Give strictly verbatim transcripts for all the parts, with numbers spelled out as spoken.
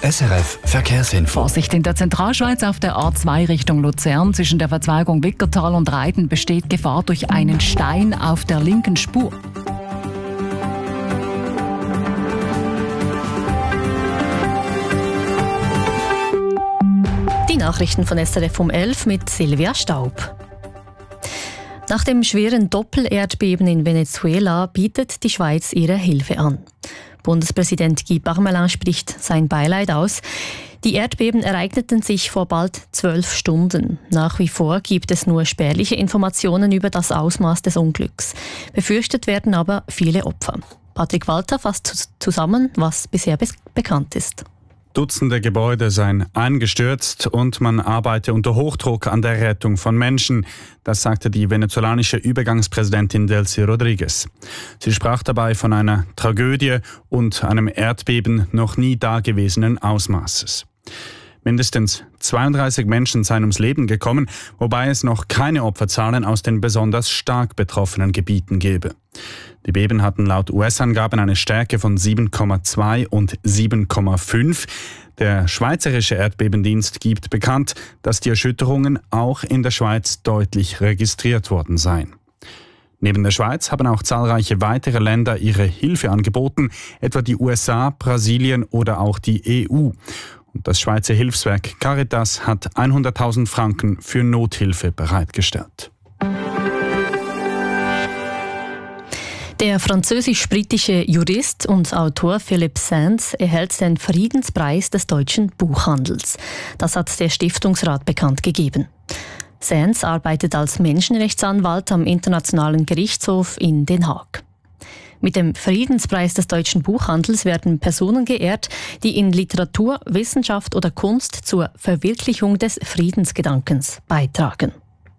S R F Verkehrsinfo. Vorsicht in der Zentralschweiz auf der A zwei Richtung Luzern. Zwischen der Verzweigung Wickertal und Reiten besteht Gefahr durch einen Stein auf der linken Spur. Die Nachrichten von S R F um elf mit Silvia Staub. Nach dem schweren Doppelerdbeben in Venezuela bietet die Schweiz ihre Hilfe an. Bundespräsident Guy Parmelin spricht sein Beileid aus. Die Erdbeben ereigneten sich vor bald zwölf Stunden. Nach wie vor gibt es nur spärliche Informationen über das Ausmaß des Unglücks. Befürchtet werden aber viele Opfer. Patrick Walter fasst zusammen, was bisher be- bekannt ist. Dutzende Gebäude seien eingestürzt und man arbeite unter Hochdruck an der Rettung von Menschen. Das sagte die venezolanische Übergangspräsidentin Delcy Rodriguez. Sie sprach dabei von einer Tragödie und einem Erdbeben noch nie dagewesenen Ausmaßes. Mindestens zweiunddreißig Menschen seien ums Leben gekommen, wobei es noch keine Opferzahlen aus den besonders stark betroffenen Gebieten gebe. Die Beben hatten laut U S-Angaben eine Stärke von sieben Komma zwei und sieben Komma fünf. Der Schweizerische Erdbebendienst gibt bekannt, dass die Erschütterungen auch in der Schweiz deutlich registriert worden seien. Neben der Schweiz haben auch zahlreiche weitere Länder ihre Hilfe angeboten, etwa die U S A, Brasilien oder auch die E U. Und das Schweizer Hilfswerk Caritas hat hunderttausend Franken für Nothilfe bereitgestellt. Der französisch-britische Jurist und Autor Philippe Sands erhält den Friedenspreis des deutschen Buchhandels. Das hat der Stiftungsrat bekannt gegeben. Sands arbeitet als Menschenrechtsanwalt am Internationalen Gerichtshof in Den Haag. Mit dem Friedenspreis des deutschen Buchhandels werden Personen geehrt, die in Literatur, Wissenschaft oder Kunst zur Verwirklichung des Friedensgedankens beitragen.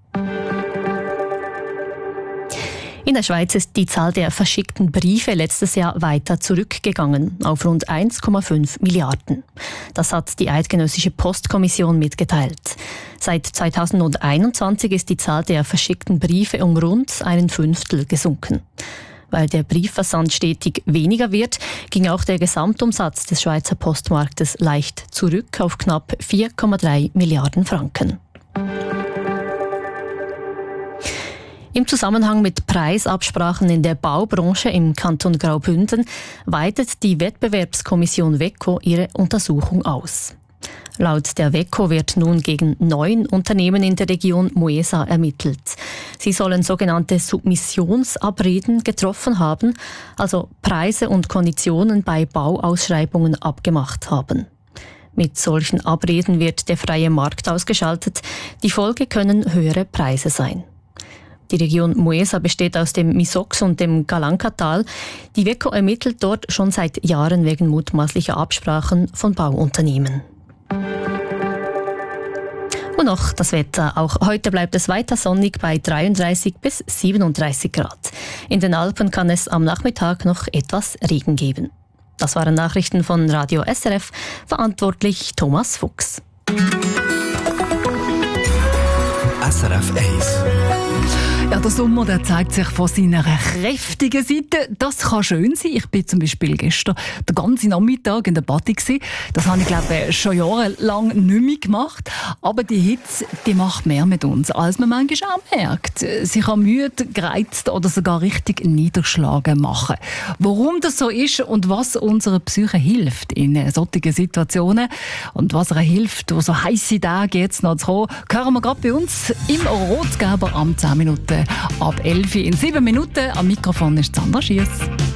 In der Schweiz ist die Zahl der verschickten Briefe letztes Jahr weiter zurückgegangen, auf rund eins Komma fünf Milliarden. Das hat die Eidgenössische Postkommission mitgeteilt. Seit zweitausendeinundzwanzig ist die Zahl der verschickten Briefe um rund ein Fünftel gesunken. Weil der Briefversand stetig weniger wird, ging auch der Gesamtumsatz des Schweizer Postmarktes leicht zurück auf knapp vier Komma drei Milliarden Franken. Im Zusammenhang mit Preisabsprachen in der Baubranche im Kanton Graubünden weitet die Wettbewerbskommission WECO ihre Untersuchung aus. Laut der WECO wird nun gegen neun Unternehmen in der Region Moesa ermittelt. Sie sollen sogenannte Submissionsabreden getroffen haben, also Preise und Konditionen bei Bauausschreibungen abgemacht haben. Mit solchen Abreden wird der freie Markt ausgeschaltet. Die Folge können höhere Preise sein. Die Region Moesa besteht aus dem Misox und dem Galankatal. Die WECO ermittelt dort schon seit Jahren wegen mutmaßlicher Absprachen von Bauunternehmen. Und noch das Wetter. Auch heute bleibt es weiter sonnig bei dreiunddreißig bis siebenunddreißig Grad. In den Alpen kann es am Nachmittag noch etwas Regen geben. Das waren Nachrichten von Radio S R F, verantwortlich Thomas Fuchs. S R F eins. Ja, der Sommer, der zeigt sich von seiner kräftigen Seite. Das kann schön sein. Ich bin zum Beispiel gestern den ganzen Nachmittag in der Party gewesen. Das habe ich, glaube ich, schon jahrelang nicht mehr gemacht. Aber die Hitze, die macht mehr mit uns, als man manchmal auch merkt. Sie kann müde, gereizt oder sogar richtig niederschlagen machen. Warum das so ist und was unserer Psyche hilft in solchen Situationen und was ihr hilft, wo so heisse Tage jetzt noch zu kommen, hören wir gerade bei uns im Rotgeber am zehn Minuten ab elf in sieben Minuten. Am Mikrofon ist Sandra Schiess.